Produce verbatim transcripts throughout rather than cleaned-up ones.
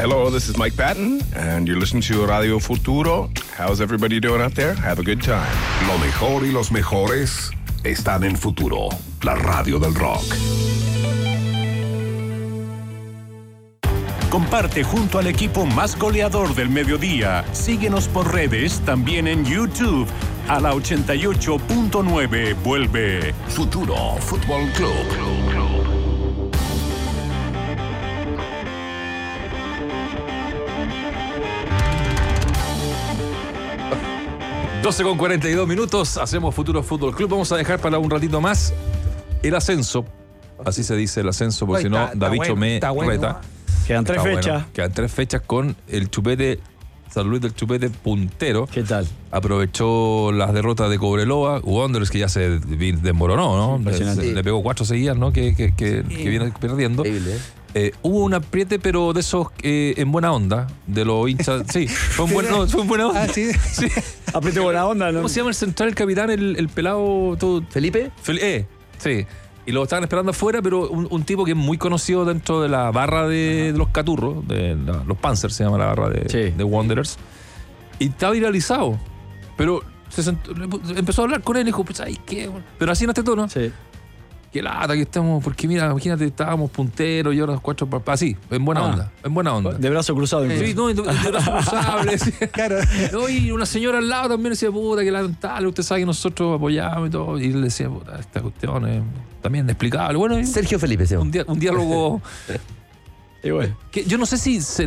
Hello, this is Mike Patton, and you're listening to Radio Futuro. How's everybody doing out there? Have a good time. Lo mejor y los mejores están en Futuro, la radio del rock. Comparte junto al equipo más goleador del mediodía. Síguenos por redes, también en YouTube. A la ochenta y ocho punto nueve vuelve Futuro Fútbol Club. doce con cuarenta y dos minutos, hacemos Futuro Fútbol Club. Vamos a dejar para un ratito más el ascenso. Así se dice el ascenso, porque si no, Davicho bueno, me bueno. reta. Quedan tres está fechas. Bueno. Quedan tres fechas con el Chupete, San Luis del Chupete puntero. ¿Qué tal? Aprovechó las derrotas de Cobreloa, Wanderers, que ya se desmoronó, ¿no? Sí, le, le pegó cuatro seguidas, ¿no? Que, que, que, sí. que viene perdiendo. Increíble, ¿eh? Eh, hubo un apriete, pero de esos eh, en buena onda, de los hinchas. Sí, fue en, buen, no, fue en buena onda. Ah, sí. sí. Apriete buena onda, ¿no? ¿Cómo se llama el central, el capitán, el, el pelado? Todo? ¿Felipe? Fel eh, sí. Y lo estaban esperando afuera, pero un, un tipo que es muy conocido dentro de la barra de, de los Caturros, de la, los Panzers se llama la barra de, sí. de Wanderers. Y está viralizado. Pero se sentó, empezó a hablar con él y dijo, pues, ay, ¿qué? Pero así en este tono. Sí. Qué lata que estamos, porque mira, imagínate, estábamos punteros y ahora cuatro papás. Así, en buena ah. onda, en buena onda. De brazo cruzado. Eh, sí, no, de, de brazo cruzado. Claro. No, y una señora al lado también decía, puta, que lamentable, usted sabe que nosotros apoyamos y todo. Y él decía, puta, esta cuestión es también inexplicable. Bueno, Sergio Felipe, se llama. Un, dia, un diálogo. Y bueno. Que yo no sé si se,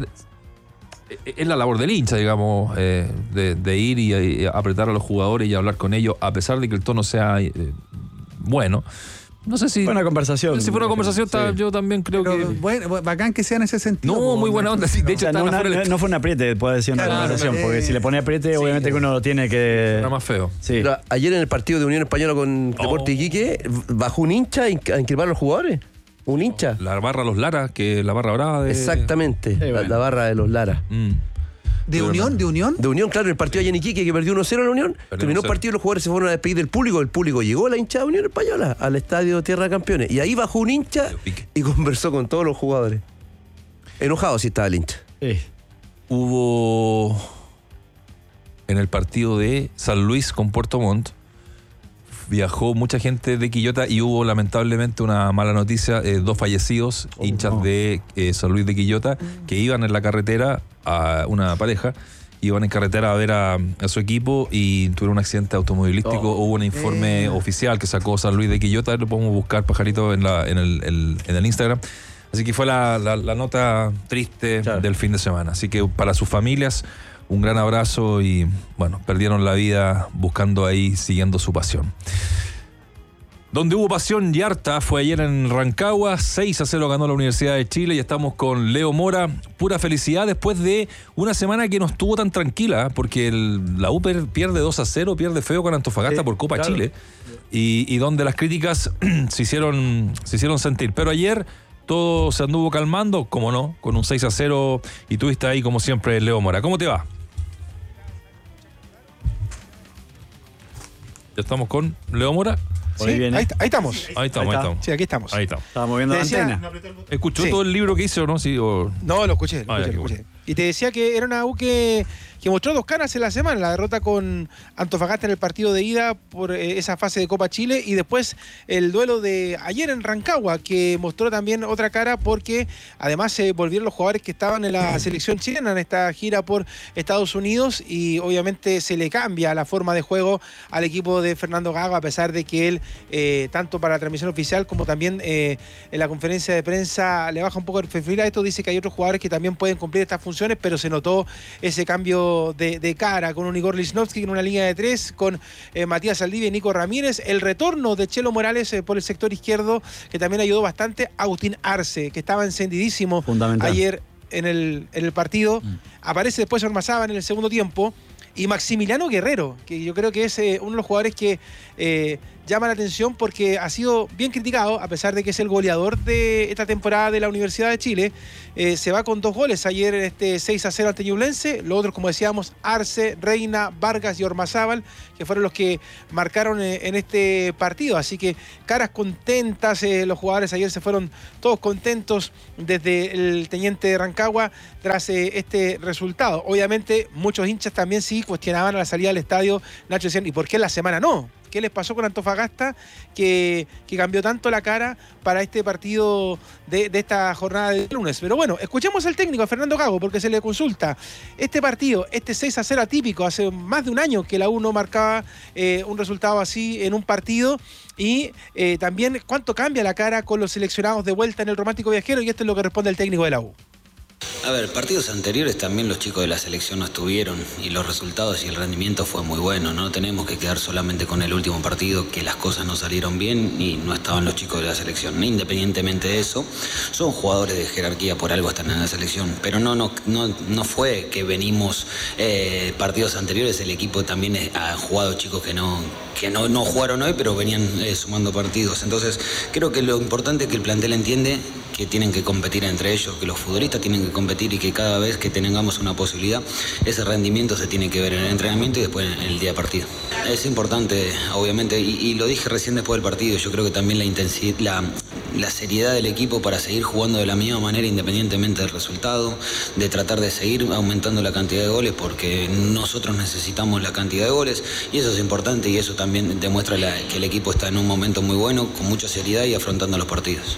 es la labor del hincha, digamos, eh, de, de ir y, y apretar a los jugadores y hablar con ellos, a pesar de que el tono sea eh, bueno. No sé si. Fue una conversación. Si fue una conversación, sí. Yo también creo Pero, que. Bueno, bacán que sea en ese sentido. No, muy buena onda. Sí, de hecho, o sea, no, una, el... no fue un apriete, puede decir una claro, conversación. Eh, porque si le pone apriete, sí, obviamente que uno lo tiene que. Era más feo. Sí. Pero ayer en el partido de Unión Española con Deportes oh. Iquique, bajó un hincha a increpar a los jugadores. Un hincha. La barra Los Lara, que es la barra brava de. Exactamente. Sí, bueno. la, la barra de los Lara. Mm. ¿De Pero Unión? No. ¿De Unión? De Unión, claro, el partido allá en Iquique que perdió uno cero a la Unión. Perdió terminó el partido y los jugadores se fueron a despedir del público. El público llegó a la hinchada de Unión Española, al estadio Tierra de Campeones. Y ahí bajó un hincha y conversó con todos los jugadores. Enojado sí estaba el hincha. Sí. Hubo en el partido de San Luis con Puerto Montt. Viajó mucha gente de Quillota y hubo lamentablemente una mala noticia, eh, dos fallecidos, oh, hinchas no. de eh, San Luis de Quillota, mm. que iban en la carretera a una pareja, iban en carretera a ver a, a su equipo y tuvieron un accidente automovilístico. Oh. Hubo un informe eh. oficial que sacó San Luis de Quillota, lo podemos buscar, Pajarito, en, la, en, el, el, en el Instagram. Así que fue la, la, la nota triste claro. del fin de semana. Así que para sus familias, un gran abrazo y, bueno, perdieron la vida buscando ahí, siguiendo su pasión. Donde hubo pasión y harta fue ayer en Rancagua, seis a cero ganó la Universidad de Chile y estamos con Leo Mora. Pura felicidad después de una semana que no estuvo tan tranquila, porque el, la U pierde dos a cero, pierde feo con Antofagasta sí, por Copa claro. Chile, y, y donde las críticas se hicieron, se hicieron sentir. Pero ayer todo se anduvo calmando, como no, con un seis a cero, y tú estás ahí como siempre, Leo Mora. ¿Cómo te va? Ya estamos con Leo Mora. Sí, ahí, ahí, ahí estamos. Ahí estamos, ahí estamos. Sí, aquí estamos. Ahí estamos. Estábamos viendo la antena. ¿Escuchó sí. todo el libro que hice o no? Sí, o... No, lo escuché. Lo ah, escuché, ya, lo escuché. Bueno. Y te decía que era una U que, que mostró dos caras en la semana, la derrota con Antofagasta en el partido de ida por eh, esa fase de Copa Chile, y después el duelo de ayer en Rancagua, que mostró también otra cara, porque además se eh, volvieron los jugadores que estaban en la selección chilena en esta gira por Estados Unidos, y obviamente se le cambia la forma de juego al equipo de Fernando Gago, a pesar de que él, eh, tanto para la transmisión oficial como también eh, en la conferencia de prensa, le baja un poco el perfil a esto. Dice que hay otros jugadores que también pueden cumplir estas funciones, pero se notó ese cambio de, de cara, con un Igor Lichnowsky en una línea de tres, con eh, Matías Saldivia y Nico Ramírez, el retorno de Chelo Morales eh, por el sector izquierdo, que también ayudó bastante, Agustín Arce, que estaba encendidísimo ayer en el, en el partido, mm. aparece después Ormazábal en el segundo tiempo, y Maximiliano Guerrero, que yo creo que es eh, uno de los jugadores que eh, llama la atención porque ha sido bien criticado, a pesar de que es el goleador de esta temporada de la Universidad de Chile. Eh, se va con dos goles ayer en este seis a cero ante Ñublense. Los otros, como decíamos, Arce, Reina, Vargas y Ormazábal, que fueron los que marcaron eh, en este partido. Así que caras contentas, eh, los jugadores ayer se fueron todos contentos desde el Teniente de Rancagua tras eh, este resultado. Obviamente muchos hinchas también sí cuestionaban a la salida del estadio. Nacho decían, ¿y por qué en la semana no? ¿Qué les pasó con Antofagasta que, que cambió tanto la cara para este partido de, de esta jornada de lunes? Pero bueno, escuchemos al técnico, a Fernando Gago, porque se le consulta. Este partido, este seis a cero atípico, hace más de un año que la U no marcaba eh, un resultado así en un partido. Y eh, también cuánto cambia la cara con los seleccionados de vuelta en el Romántico Viajero, y esto es lo que responde el técnico de la U. A ver, partidos anteriores también los chicos de la selección no estuvieron y los resultados y el rendimiento fue muy bueno. No tenemos que quedar solamente con el último partido, que las cosas no salieron bien y no estaban los chicos de la selección. Independientemente de eso, son jugadores de jerarquía, por algo están en la selección. Pero no, no, no, no fue que venimos eh, partidos anteriores, el equipo también ha jugado chicos que no, que no, no jugaron hoy, pero venían eh, sumando partidos. Entonces, creo que lo importante es que el plantel entiende que tienen que competir entre ellos, que los futbolistas tienen que competir y que cada vez que tengamos una posibilidad, ese rendimiento se tiene que ver en el entrenamiento y después en el día de partido. Es importante, obviamente, y, y lo dije recién después del partido, yo creo que también la intensidad, la, la seriedad del equipo para seguir jugando de la misma manera independientemente del resultado, de tratar de seguir aumentando la cantidad de goles porque nosotros necesitamos la cantidad de goles y eso es importante y eso también demuestra la, que el equipo está en un momento muy bueno, con mucha seriedad y afrontando los partidos.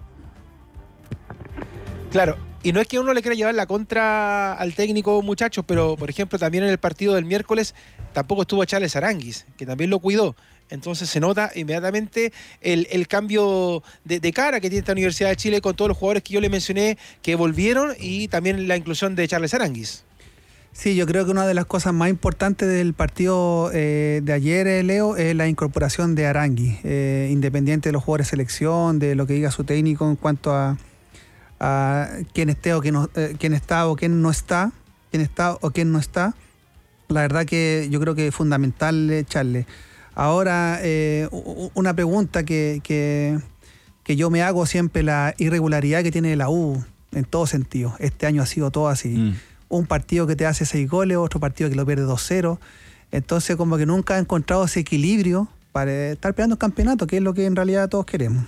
Claro, y no es que uno le quiera llevar la contra al técnico, muchachos, pero por ejemplo también en el partido del miércoles tampoco estuvo Charles Aranguis, que también lo cuidó. Entonces se nota inmediatamente el, el cambio de, de cara que tiene esta Universidad de Chile con todos los jugadores que yo le mencioné que volvieron y también la inclusión de Charles Aranguis. Sí, yo creo que una de las cosas más importantes del partido eh, de ayer, eh, Leo, es la incorporación de Aranguis, eh, independiente de los jugadores de selección, de lo que diga su técnico en cuanto a a quién esté o quién, no, eh, quién está o quién no está, quién está o quién no está. La verdad que yo creo que es fundamental echarle. Ahora, eh, una pregunta que, que, que yo me hago siempre, la irregularidad que tiene la U en todo sentido. Este año ha sido todo así. Mm. Un partido que te hace seis goles, otro partido que lo pierde dos cero. Entonces como que nunca ha encontrado ese equilibrio para estar peleando el campeonato, que es lo que en realidad todos queremos.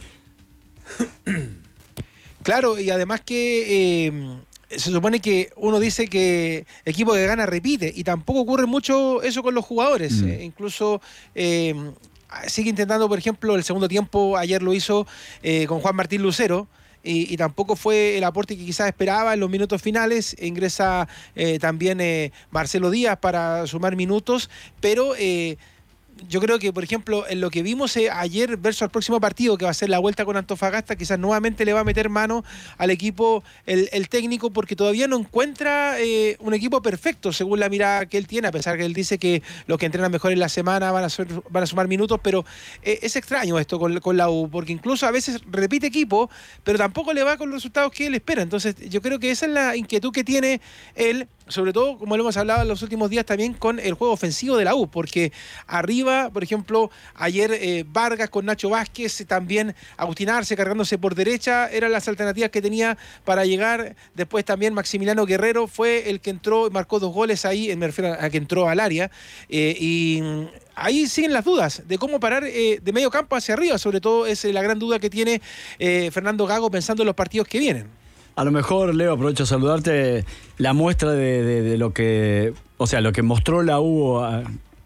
Claro, y además que eh, se supone que uno dice que equipo que gana repite, y tampoco ocurre mucho eso con los jugadores. Mm. Eh, incluso eh, sigue intentando, por ejemplo, el segundo tiempo, ayer lo hizo eh, con Juan Martín Lucero, y, y tampoco fue el aporte que quizás esperaba en los minutos finales. Ingresa eh, también eh, Marcelo Díaz para sumar minutos, pero... Eh, Yo creo que, por ejemplo, en lo que vimos eh, ayer versus al próximo partido, que va a ser la vuelta con Antofagasta, quizás nuevamente le va a meter mano al equipo el, el técnico, porque todavía no encuentra eh, un equipo perfecto, según la mirada que él tiene, a pesar que él dice que los que entrenan mejor en la semana van a, ser, van a sumar minutos, pero eh, es extraño esto con, con la U, porque incluso a veces repite equipo, pero tampoco le va con los resultados que él espera. Entonces, yo creo que esa es la inquietud que tiene él, sobre todo, como lo hemos hablado en los últimos días también, con el juego ofensivo de la U, porque arriba, por ejemplo, ayer eh, Vargas con Nacho Vázquez, también Agustín Arce cargándose por derecha, eran las alternativas que tenía para llegar. Después también Maximiliano Guerrero fue el que entró y marcó dos goles ahí, me refiero a que entró al área, eh, y ahí siguen las dudas de cómo parar eh, de medio campo hacia arriba, sobre todo es la gran duda que tiene eh, Fernando Gago pensando en los partidos que vienen. A lo mejor, Leo, aprovecho a saludarte, la muestra de, de, de lo que, o sea, lo que mostró la U a,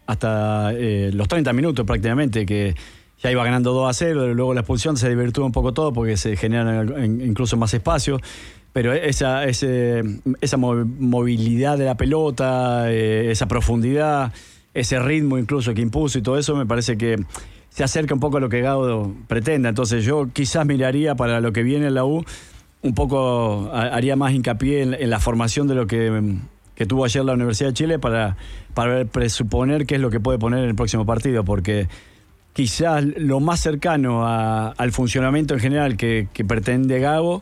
hasta eh, los treinta minutos prácticamente, que ya iba ganando dos a cero, luego la expulsión se divirtió un poco todo porque se generan incluso más espacio, pero esa, ese, esa movilidad de la pelota, eh, esa profundidad, ese ritmo incluso que impuso y todo eso, me parece que se acerca un poco a lo que Gago pretende. Entonces yo quizás miraría para lo que viene en la U, un poco haría más hincapié en, en la formación de lo que, que tuvo ayer la Universidad de Chile para, para presuponer qué es lo que puede poner en el próximo partido, porque quizás lo más cercano a, al funcionamiento en general que, que pretende Gago,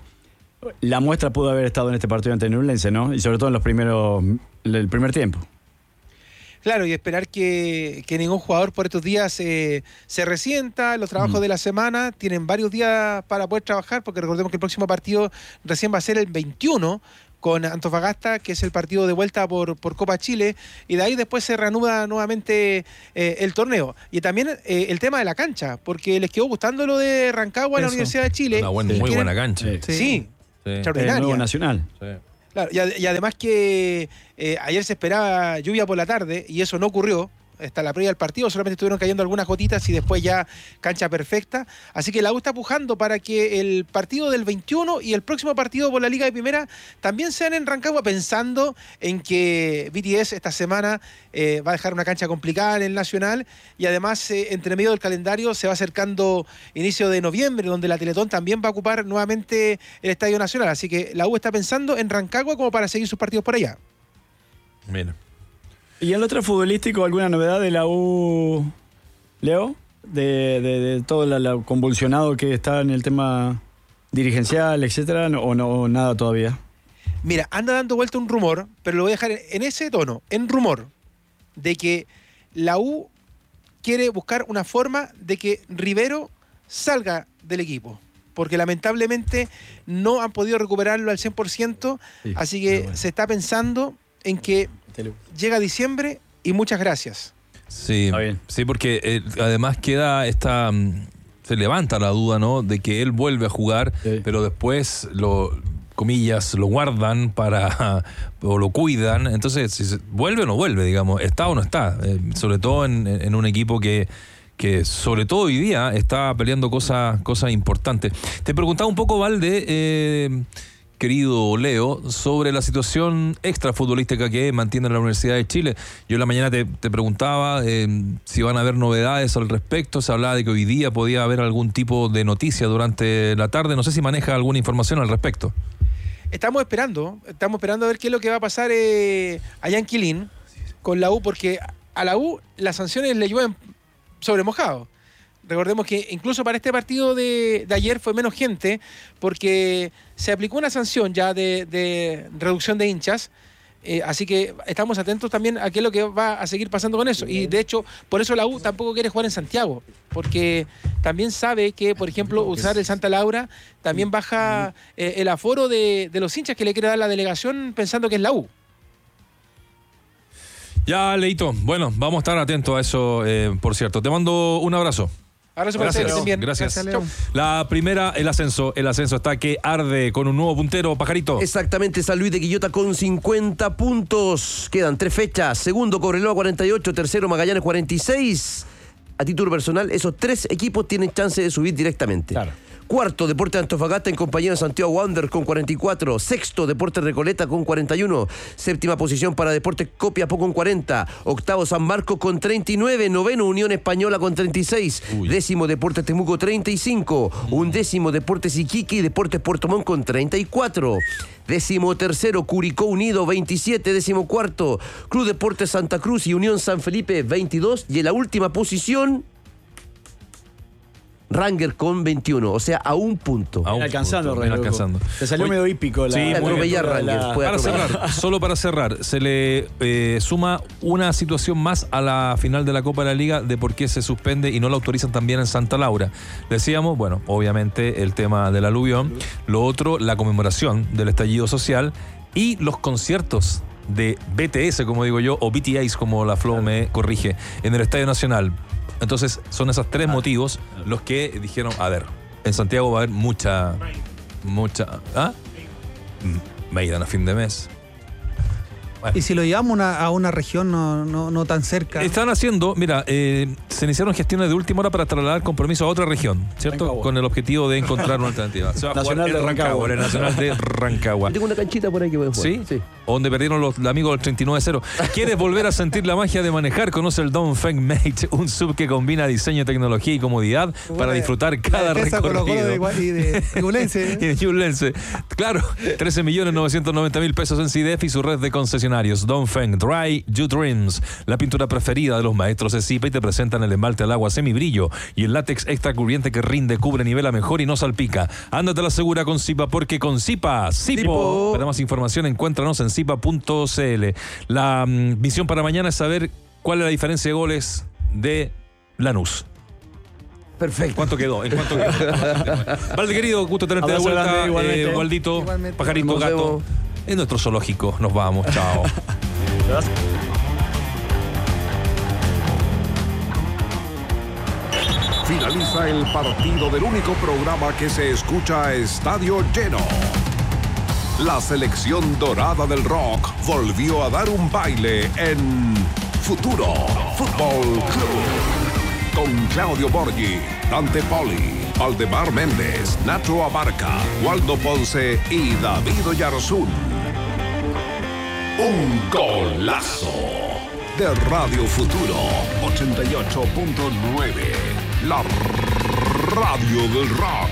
la muestra pudo haber estado en este partido ante Ñublense, ¿no? Y sobre todo en los primeros, el primer tiempo. Claro, y esperar que, que ningún jugador por estos días eh, se resienta. Los trabajos mm. de la semana tienen varios días para poder trabajar, porque recordemos que el próximo partido recién va a ser el veintiuno con Antofagasta, que es el partido de vuelta por, por Copa Chile, y de ahí después se reanuda nuevamente eh, el torneo. Y también eh, el tema de la cancha, porque les quedó gustando lo de Rancagua en la Universidad de Chile. Una buena, muy quieren, buena cancha. Sí, sí, sí. Extraordinaria. El nuevo Nacional. Sí. Claro, y, ad- y además que eh, ayer se esperaba lluvia por la tarde y eso no ocurrió. Hasta la previa del partido solamente estuvieron cayendo algunas gotitas y después ya cancha perfecta. Así que la U está pujando para que el partido del veintiuno y el próximo partido por la Liga de Primera también sean en Rancagua, pensando en que B T S esta semana eh, va a dejar una cancha complicada en el Nacional, y además eh, entre medio del calendario se va acercando inicio de noviembre, donde la Teletón también va a ocupar nuevamente el Estadio Nacional. Así que la U está pensando en Rancagua como para seguir sus partidos por allá. Mira. ¿Y en lo otro futbolístico alguna novedad de la U, Leo? De, de, de todo la, la convulsionado que está en el tema dirigencial, etcétera, o no, nada todavía. Mira, anda dando vuelta un rumor, pero lo voy a dejar en ese tono, en rumor, de que la U quiere buscar una forma de que Rivero salga del equipo, porque lamentablemente no han podido recuperarlo al cien por ciento, sí, así que bueno, se está pensando en que llega diciembre y muchas gracias. Sí, sí, porque eh, además queda esta... Se levanta la duda, ¿no?, de que él vuelve a jugar, sí, pero después lo... comillas, lo guardan para o lo cuidan. Entonces, si se, vuelve o no vuelve, digamos, está o no está, eh, sobre todo en, en un equipo que, que sobre todo hoy día está peleando cosas, cosas importantes. Te preguntaba un poco, Valde, eh, querido Leo, sobre la situación extrafutbolística que mantiene la Universidad de Chile. Yo en la mañana te, te preguntaba eh, si van a haber novedades al respecto. Se hablaba de que hoy día podía haber algún tipo de noticia durante la tarde. No sé si maneja alguna información al respecto. Estamos esperando, estamos esperando a ver qué es lo que va a pasar eh, allá en Quilín con la U, porque a la U las sanciones le llueven sobre mojado. Recordemos que incluso para este partido de, de ayer fue menos gente, porque se aplicó una sanción ya de, de reducción de hinchas. Eh, así que estamos atentos también a qué es lo que va a seguir pasando con eso. Y de hecho, por eso la U tampoco quiere jugar en Santiago, porque también sabe que, por ejemplo, usar el Santa Laura también baja eh, el aforo de, de los hinchas que le quiere dar la delegación pensando que es la U. Ya, Leito. Bueno, vamos a estar atentos a eso, eh, por cierto. Te mando un abrazo. Abrazo para ustedes también. Gracias. Gracias. La primera, el ascenso. El ascenso está que arde con un nuevo puntero, Pajarito. Exactamente, San Luis de Quillota con cincuenta puntos. Quedan tres fechas. Segundo, Cobreloa cuarenta y ocho. Tercero, Magallanes cuarenta y seis. A título personal, esos tres equipos tienen chance de subir directamente. Claro. Cuarto, Deportes Antofagasta en compañía de Santiago Wanderers con cuarenta y cuatro. Sexto, Deportes Recoleta con cuarenta y uno. Séptima posición para Deportes Copiapó con cuarenta. Octavo, San Marcos con treinta y nueve. Noveno, Unión Española con treinta y seis. Uy. Décimo, Deportes Temuco treinta y cinco. Undécimo, Deportes Iquique y Deportes Puerto Montt con treinta y cuatro. Décimo tercero, Curicó Unido veintisiete. Décimo cuarto, Club Deportes Santa Cruz y Unión San Felipe veintidós. Y en la última posición, Ranger con veintiuno, o sea, a un punto. A un alcanzando, punto, alcanzando. Te salió Oye, medio hípico la, sí, la atropellar Ranger. La... Para cerrar, solo para cerrar, se le eh, suma una situación más a la final de la Copa de la Liga de por qué se suspende y no la autorizan también en Santa Laura. Decíamos, bueno, obviamente el tema del aluvión, lo otro, la conmemoración del estallido social y los conciertos de B T S, como digo yo, o B T S, como la Flow me corrige, en el Estadio Nacional. Entonces, son esos tres motivos los que dijeron, a ver, en Santiago va a haber mucha, mucha... ¿Ah? Maidan a fin de mes. Bueno. Y si lo llevamos una, a una región no, no, no tan cerca. Están haciendo, mira, eh, se iniciaron gestiones de última hora para trasladar compromiso a otra región, ¿cierto? Rancagua. Con el objetivo de encontrar una alternativa. Se va Nacional de Rancagua. El Nacional de Rancagua. Tengo una canchita por ahí que voy a jugar. ¿Sí? Sí. Donde perdieron los amigos del treinta y nueve cero. ¿Quieres volver a sentir la magia de manejar? Conoce el Dongfeng Mate, un sub que combina diseño, tecnología y comodidad bueno, para disfrutar cada recorrido. De, y de Ñublense. Y de Ñublense. Claro, trece millones novecientos noventa mil pesos en C D F y su red de concesionarios. Dongfeng Dry You Dreams, la pintura preferida de los maestros de Zipa, y te presentan el esmalte al agua semibrillo y el látex extra cubriente que rinde, cubre, nivela mejor y no salpica. Ándate a la segura con Zipa, porque con Zipa, Zipo. Para más información encuéntranos en zipa punto c l. La mm, misión para mañana es saber ¿Cuál es la diferencia de goles de Lanús? Perfecto. ¿Cuánto quedó? ¿En cuánto quedó? Valde, querido, gusto tenerte de vuelta. Grande, igualmente. Eh, Waldito, Igualmente. Pajarito, Nos Gato. vemos. En nuestro zoológico. Nos vamos. Chao. Finaliza el partido del único programa que se escucha a estadio lleno. La selección dorada del rock volvió a dar un baile en Futuro Fútbol Club. Con Claudio Borghi, Dante Poli, Valdemar Méndez, Nacho Abarca, Waldo Ponce y David Oyarzún. Un golazo de Radio Futuro ochenta y ocho punto nueve. La radio del rock.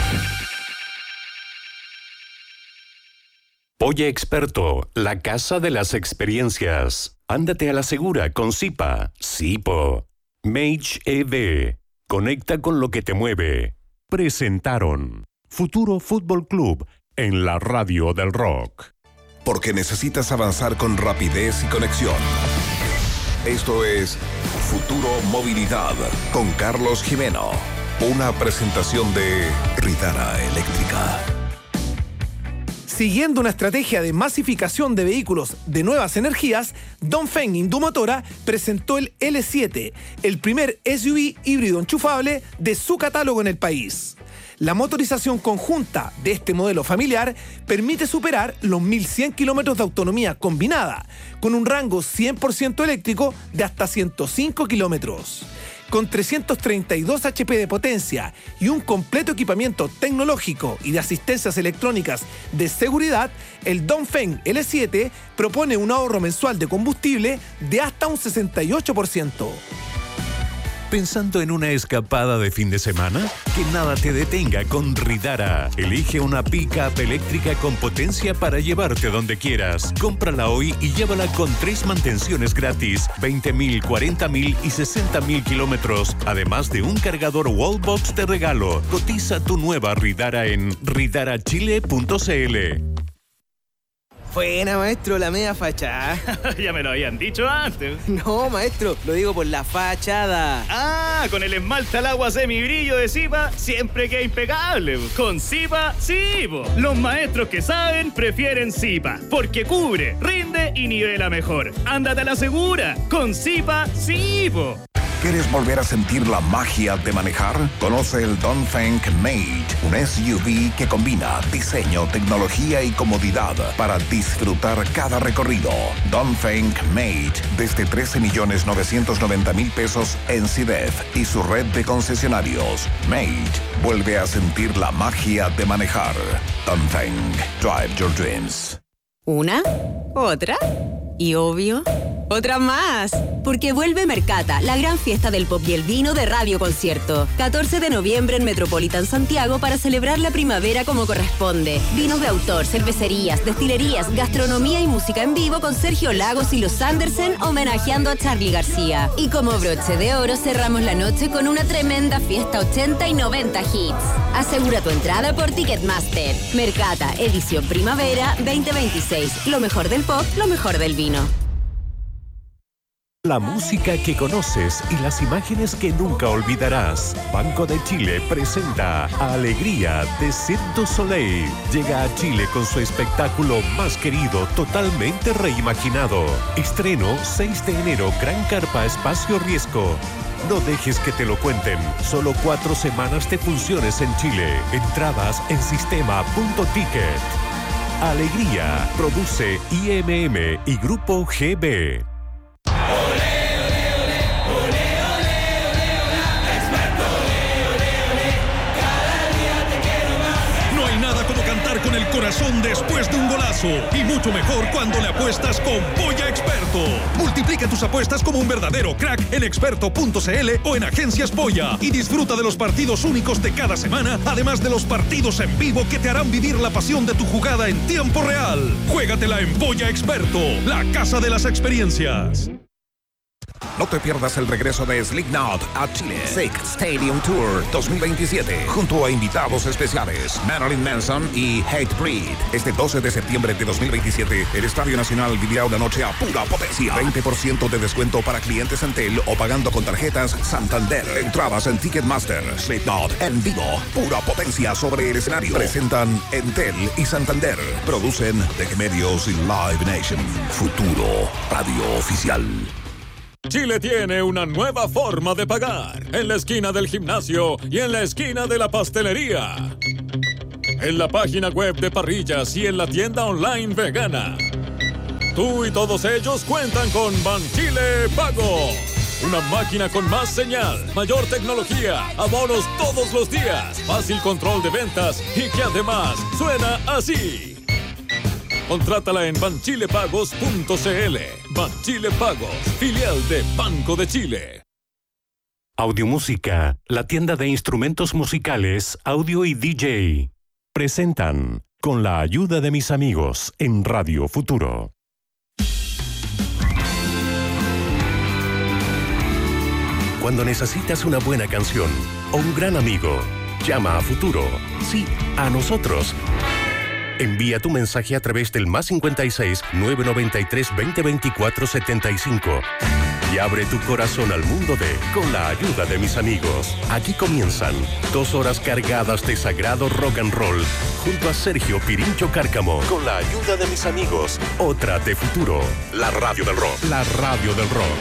Polla Experto, la casa de las experiencias. Ándate a la segura con Zipa, Zipo. Mage E V, conecta con lo que te mueve. Presentaron Futuro Fútbol Club en la radio del rock. Porque necesitas avanzar con rapidez y conexión. Esto es Futuro Movilidad con Carlos Jimeno. Una presentación de Ridara Eléctrica. Siguiendo una estrategia de masificación de vehículos de nuevas energías, Dongfeng Indumotora presentó el L siete, el primer S U V híbrido enchufable de su catálogo en el país. La motorización conjunta de este modelo familiar permite superar los mil cien kilómetros de autonomía combinada, con un rango cien por ciento eléctrico de hasta ciento cinco kilómetros. Con trescientos treinta y dos hache pe de potencia y un completo equipamiento tecnológico y de asistencias electrónicas de seguridad, el Dongfeng L siete propone un ahorro mensual de combustible de hasta un sesenta y ocho por ciento. ¿Pensando en una escapada de fin de semana? Que nada te detenga con Ridara. Elige una pick-up eléctrica con potencia para llevarte donde quieras. Cómprala hoy y llévala con tres mantenciones gratis, veinte mil, cuarenta mil y sesenta mil kilómetros, además de un cargador Wallbox de regalo. Cotiza tu nueva Ridara en ridara chile punto c l. Buena, maestro, la media fachada. Ya me lo habían dicho antes. No, maestro, lo digo por la fachada. Ah, con el esmalte al agua semibrillo de Zipa siempre queda impecable. Con Zipa, sí, po. Los maestros que saben prefieren Zipa, porque cubre, rinde y nivela mejor. Ándate a la segura. Con Zipa, sí, po. ¿Quieres volver a sentir la magia de manejar? Conoce el Dongfeng Mate, un S U V que combina diseño, tecnología y comodidad para disfrutar cada recorrido. Dongfeng Mate, desde trece millones novecientos noventa mil pesos en C I D E F y su red de concesionarios. Mate, vuelve a sentir la magia de manejar. Dongfeng, drive your dreams. ¿Una? ¿Otra? Y obvio, otra más. Porque vuelve Mercata, la gran fiesta del pop y el vino de Radio Concierto. catorce de noviembre en Metropolitan Santiago para celebrar la primavera como corresponde. Vinos de autor, cervecerías, destilerías, gastronomía y música en vivo con Sergio Lagos y los Andersen homenajeando a Charly García. Y como broche de oro cerramos la noche con una tremenda fiesta ochenta y noventa hits. Asegura tu entrada por Ticketmaster. Mercata, edición primavera veinte veintiséis. Lo mejor del pop, lo mejor del vino. La música que conoces y las imágenes que nunca olvidarás. Banco de Chile presenta Alegría de Cirque du Soleil. Llega a Chile con su espectáculo más querido, totalmente reimaginado. Estreno seis de enero, Gran Carpa Espacio Riesgo. No dejes que te lo cuenten. Solo cuatro semanas de funciones en Chile. Entradas en sistema punto ticket. Alegría. Produce I M M y Grupo G B. No hay nada como cantar con el corazón después de un golazo. Y mucho mejor cuando le apuestas con Polla Experto. Multiplica tus apuestas como un verdadero crack en experto punto c l o en Agencias Polla. Y disfruta de los partidos únicos de cada semana, además de los partidos en vivo que te harán vivir la pasión de tu jugada en tiempo real. Juégatela en Polla Experto, la casa de las experiencias. No te pierdas el regreso de Slipknot a Chile. Sick Stadium Tour dos mil veintisiete. Junto a invitados especiales Marilyn Manson y Hatebreed. Este doce de septiembre de dos mil veintisiete, el Estadio Nacional vivirá una noche a pura potencia. veinte por ciento de descuento para clientes Entel o pagando con tarjetas Santander. Entradas en Ticketmaster. Slipknot en vivo. Pura potencia sobre el escenario. Presentan Entel y Santander. Producen Tech Medios y Live Nation. Futuro Radio Oficial. Chile tiene una nueva forma de pagar. En la esquina del gimnasio y en la esquina de la pastelería. En la página web de Parrillas y en la tienda online vegana. Tú y todos ellos cuentan con Banchile Pago. Una máquina con más señal, mayor tecnología, abonos todos los días, fácil control de ventas y que además suena así. Contrátala en banchilepagos punto cl. Banchile Pagos, filial de Banco de Chile. Audiomúsica, la tienda de instrumentos musicales, audio y D J. Presentan, con la ayuda de mis amigos, en Radio Futuro. Cuando necesitas una buena canción o un gran amigo, llama a Futuro. Sí, a nosotros. Envía tu mensaje a través del más cincuenta y seis, nueve noventa y tres, veinte veinticuatro, setenta y cinco y abre tu corazón al mundo de Con la ayuda de mis amigos. Aquí comienzan dos horas cargadas de sagrado rock and roll junto a Sergio Pirincho Cárcamo. Con la ayuda de mis amigos, otra de Futuro. La radio del rock. La radio del rock.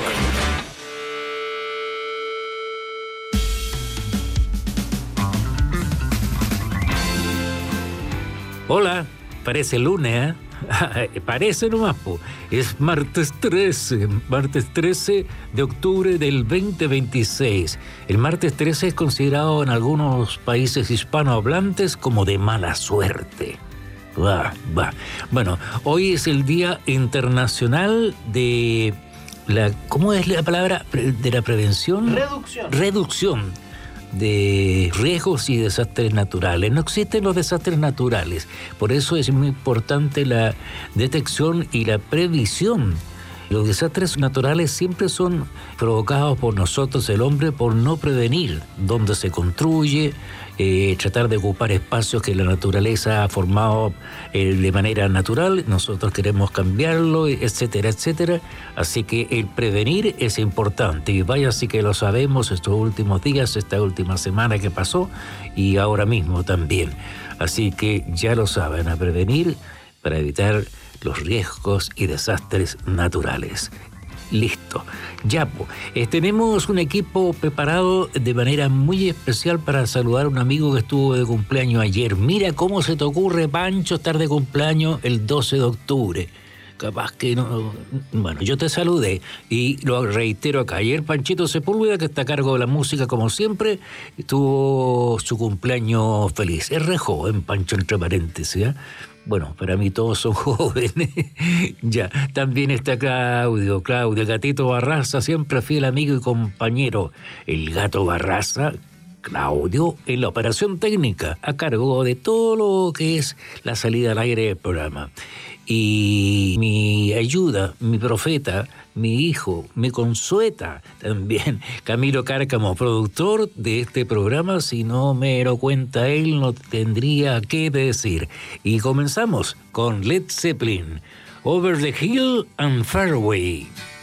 Hola, parece lunes, ¿eh? Parece nomás, po. Es martes trece, martes trece de octubre del veinte veintiséis. El martes trece es considerado en algunos países hispanohablantes como de mala suerte. Va, va. Bueno, hoy es el Día Internacional de la, ¿cómo es la palabra? De la prevención. Reducción. Reducción de riesgos y desastres naturales. No existen los desastres naturales, por eso es muy importante la detección y la previsión. Los desastres naturales siempre son provocados por nosotros, el hombre, por no prevenir dónde se construye, eh, tratar de ocupar espacios que la naturaleza ha formado eh, de manera natural. Nosotros queremos cambiarlo, etcétera, etcétera. Así que el prevenir es importante. Y vaya, sí que lo sabemos estos últimos días, esta última semana que pasó y ahora mismo también. Así que ya lo saben, a prevenir para evitar los riesgos y desastres naturales. Listo. Ya, pues, tenemos un equipo preparado de manera muy especial para saludar a un amigo que estuvo de cumpleaños ayer. Mira cómo se te ocurre, Pancho, estar de cumpleaños el doce de octubre. Capaz que no... Bueno, yo te saludé y lo reitero acá. Ayer Panchito Sepúlveda, que está a cargo de la música como siempre, tuvo su cumpleaños feliz. Es re joven, Pancho, entre paréntesis, ¿eh? Bueno, para mí todos son jóvenes. Ya, también está Claudio, Claudio, el gatito Barraza, siempre fiel amigo y compañero. El gato Barraza, Claudio, en la operación técnica, a cargo de todo lo que es la salida al aire del programa. Y mi ayuda, mi profeta, mi hijo, mi consueta también, Camilo Cárcamo, productor de este programa. Si no me lo cuenta él, no tendría qué decir. Y comenzamos con Led Zeppelin, Over the Hill and Fairway.